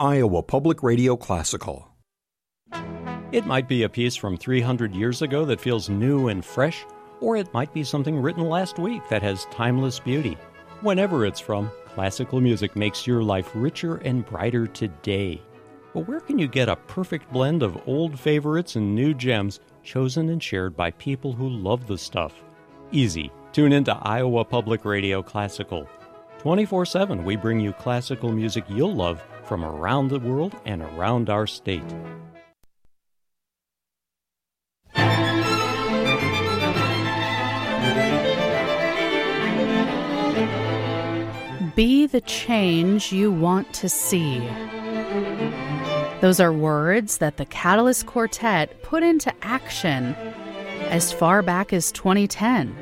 Iowa Public Radio Classical. It might be a piece from 300 years ago that feels new and fresh, or it might be something written last week that has timeless beauty. Whenever it's from, classical music makes your life richer and brighter today. But where can you get a perfect blend of old favorites and new gems chosen and shared by people who love the stuff? Easy. Tune into Iowa Public Radio Classical. 24/7, we bring you classical music you'll love from around the world and around our state. Be the change you want to see. Those are words that the Catalyst Quartet put into action as far back as 2010.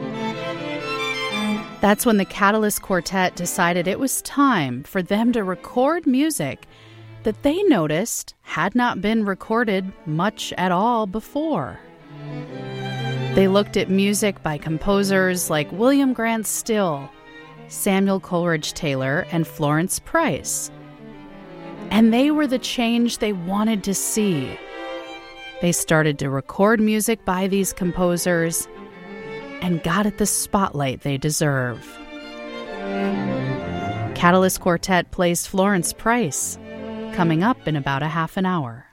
That's when the Catalyst Quartet decided it was time for them to record music that they noticed had not been recorded much at all before. They looked at music by composers like William Grant Still, Samuel Coleridge Taylor, and Florence Price. And they were the change they wanted to see. They started to record music by these composers and got it the spotlight they deserve. Catalyst Quartet plays Florence Price, coming up in about a half an hour.